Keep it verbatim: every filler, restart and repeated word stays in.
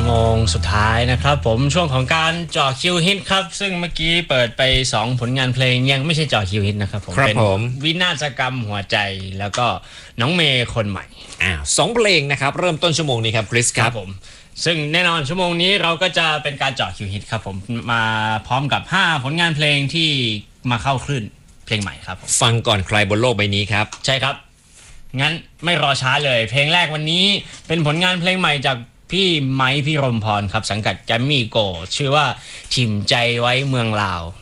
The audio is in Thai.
โมงสุดท้ายนะครับผมช่วงของการเจาะคิวฮิตครับซึ่งเมื่อกี้เปิดไปสองผลงานเพลงยังไม่ใช่เจาะคิวฮิตนะครับผมเป็นวินาศกรรมหัวใจแล้วก็น้องเมย์คนใหม่อ้าวสองเพลงนะครับเริ่มต้นชั่วโมงนี้ครับคริสครับผมซึ่งแน่นอนชั่วโมงนี้เราก็จะเป็นการเจาะคิวฮิตครับผมมาพร้อมกับห้าผลงานเพลงที่มาเข้าคลื่นเพลงใหม่ครับฟังก่อนใครบนโลกใบนี้ครับใช่ครับงั้นไม่รอช้าเลยเพลงแรกวันนี้เป็นผลงานเพลงใหม่จากพี่ไมค์พี่รมพรครับสังกัดแกรมมี่โกลด์ชื่อว่าถิ่มใจไว้เมืองลาว